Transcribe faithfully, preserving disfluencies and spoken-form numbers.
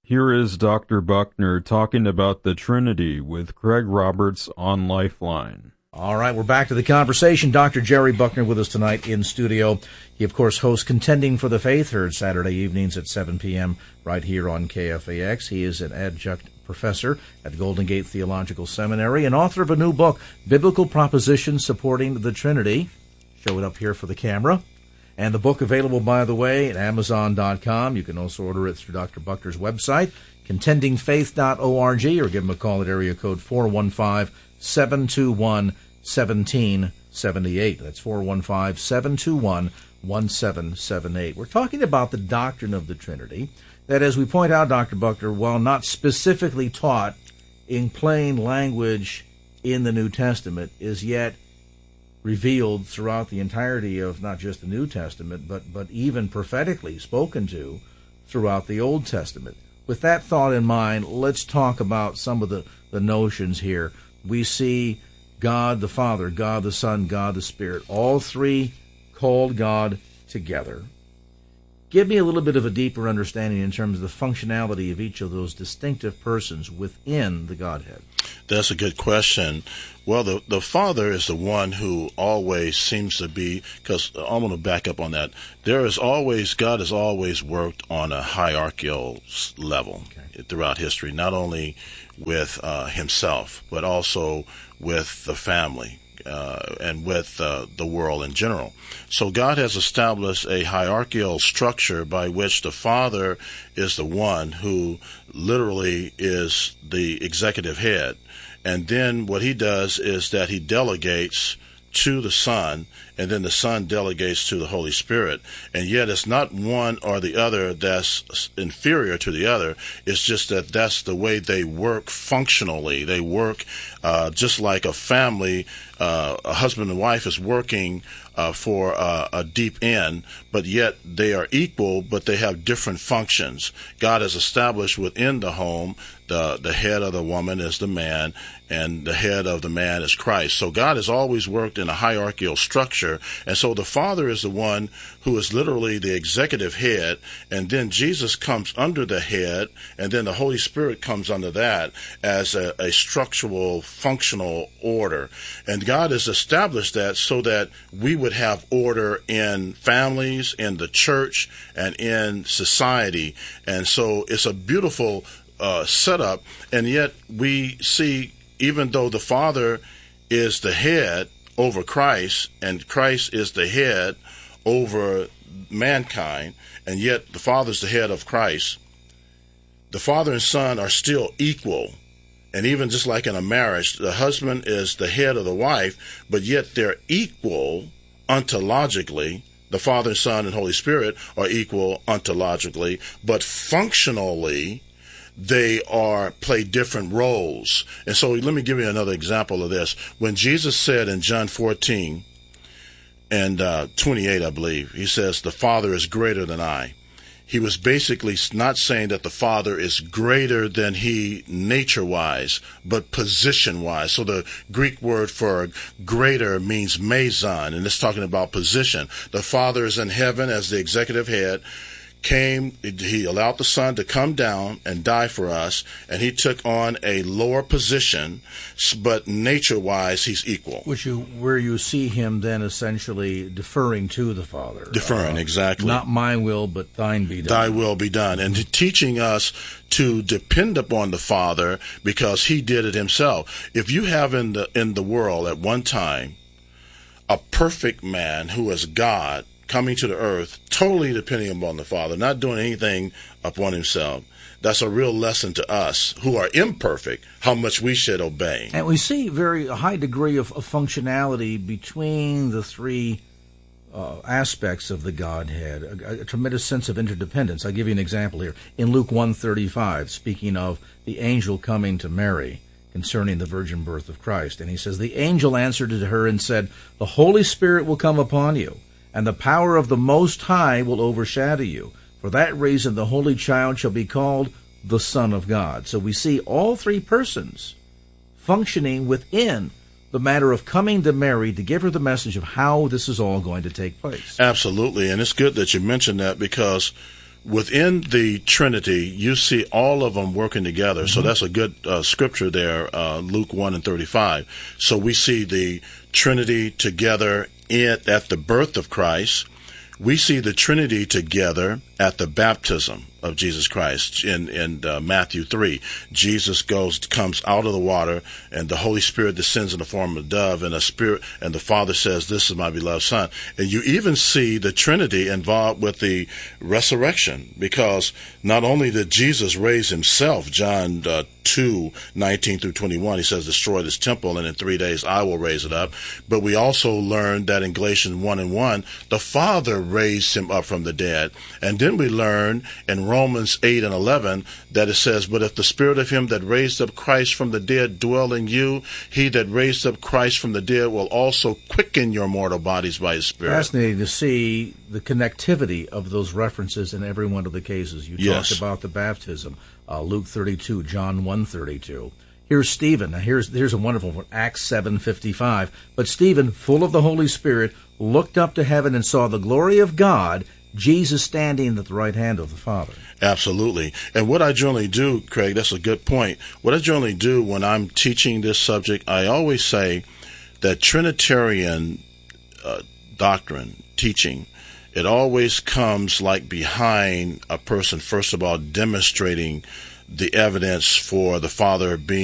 Here is Doctor Buckner talking about the Trinity with Craig Roberts on Lifeline. All right, we're back to the conversation. Doctor Jerry Buckner with us tonight in studio. He, of course, hosts Contending for the Faith, heard Saturday evenings at seven p.m. right here on K F A X. He is an adjunct professor at Golden Gate Theological Seminary and author of a new book, Biblical Propositions Supporting the Trinity. Show it up here for the camera. And the book available, by the way, at amazon dot com. You can also order it through Doctor Buckner's website, contending faith dot org, or give him a call at area code four one five, seven two one, one seven seven eight. That's four one five, seven two one, one seven seven eight. We're talking about the doctrine of the Trinity, that, as we point out, Doctor Buckner, while not specifically taught in plain language in the New Testament, is yet revealed throughout the entirety of not just the New Testament, but, but even prophetically spoken to throughout the Old Testament. With that thought in mind, let's talk about some of the, the notions here. We see God the Father, God the Son, God the Spirit, all three called God together. Give me a little bit of a deeper understanding in terms of the functionality of each of those distinctive persons within the Godhead. That's a good question. Well, the, the Father is the one who always seems to be, because I'm going to back up on that. There is always, God has always worked on a hierarchical level okay. throughout history, not only with uh, himself, but also with the family. Uh, and with uh, the world in general. So God has established a hierarchical structure by which the Father is the one who literally is the executive head. And then what he does is that he delegates to the Son, and then the Son delegates to the Holy Spirit. And yet it's not one or the other that's inferior to the other. It's just that that's the way they work functionally. They work uh, just like a family, uh, a husband and wife is working uh, for uh, a deep end, but yet they are equal, but they have different functions. God has established within the home the the head of the woman is the man, and the head of the man is Christ. So God has always worked in a hierarchical structure, and so the Father is the one who is literally the executive head, and then Jesus comes under the head, and then the Holy Spirit comes under that as a, a structural, functional order. And God has established that so that we would have order in families, in the church, and in society. And so it's a beautiful uh, setup, and yet we see, even though the Father is the head over Christ, and Christ is the head over mankind, and yet the Father is the head of Christ, the Father and Son are still equal. And even just like in a marriage, the husband is the head of the wife, but yet they're equal ontologically. The Father, Son, and Holy Spirit are equal ontologically, but functionally, they are play different roles. And so let me give you another example of this. When Jesus said in John fourteen and uh, twenty-eight, I believe, he says, the Father is greater than I. He was basically not saying that the Father is greater than he nature-wise, but position-wise. So the Greek word for greater means meson, and it's talking about position. The Father is in heaven as the executive head, came, he allowed the Son to come down and die for us, and he took on a lower position, but nature-wise, he's equal. Which you, where you see him then essentially deferring to the Father. Deferring, uh, exactly. Not my will, but thine be done. Thy will be done. And teaching us to depend upon the Father because he did it himself. If you have in the in the world at one time a perfect man who is God, coming to the earth, totally depending upon the Father, not doing anything upon himself. That's a real lesson to us who are imperfect, how much we should obey. And we see very a high degree of, of functionality between the three uh, aspects of the Godhead, a, a tremendous sense of interdependence. I'll give you an example here. In Luke one thirty-five, speaking of the angel coming to Mary concerning the virgin birth of Christ, and he says, the angel answered to her and said, the Holy Spirit will come upon you, and the power of the Most High will overshadow you. For that reason, the Holy Child shall be called the Son of God. So we see all three persons functioning within the matter of coming to Mary to give her the message of how this is all going to take place. Absolutely, and it's good that you mentioned that, because within the Trinity, you see all of them working together. Mm-hmm. So that's a good uh, scripture there, uh, Luke one and thirty-five. So we see the Trinity together in, at the birth of Christ. We see the Trinity together at the baptism of Jesus Christ in in uh, Matthew three. Jesus goes comes out of the water, and the Holy Spirit descends in the form of a dove, and a spirit, and the Father says, "This is my beloved Son." And you even see the Trinity involved with the resurrection, because not only did Jesus raise himself, John uh, two nineteen through twenty-one, he says, "Destroy this temple, and in three days I will raise it up." But we also learned that in Galatians one and one, the Father raised him up from the dead. And then we learn in Romans eight and eleven that it says, "But if the spirit of him that raised up Christ from the dead dwell in you, he that raised up Christ from the dead will also quicken your mortal bodies by his spirit." Fascinating to see the connectivity of those references in every one of the cases. You yes. talked about the baptism, uh, Luke thirty-two, John one thirty-two. Here's Stephen. Now here's here's a wonderful one, Acts seven fifty-five. "But Stephen, full of the Holy Spirit, looked up to heaven and saw the glory of God, Jesus standing at the right hand of the Father." Absolutely. And what I generally do, Craig, that's a good point. What I generally do when I'm teaching this subject, I always say that Trinitarian uh, doctrine, teaching, it always comes like behind a person, first of all, demonstrating the evidence for the Father being